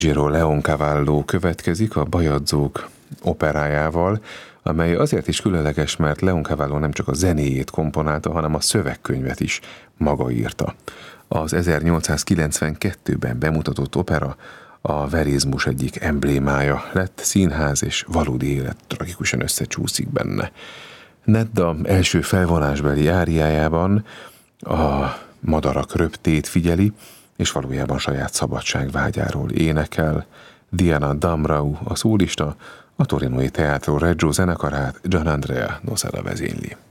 Giro Leoncavallo következik a Bajadzók operájával, amely azért is különleges, mert Leoncavallo nem csak a zenéjét komponálta, hanem a szövegkönyvet is maga írta. Az 1892-ben bemutatott opera a verizmus egyik emblémája lett, színház és valódi élet tragikusan összecsúszik benne. Nedda első felvonásbeli áriájában a madarak röptét figyeli, és valójában saját szabadságvágyáról énekel. Diana Damrau a szólista, a torinói Teatro Regio zenekarát Gianandrea Nosala vezényli.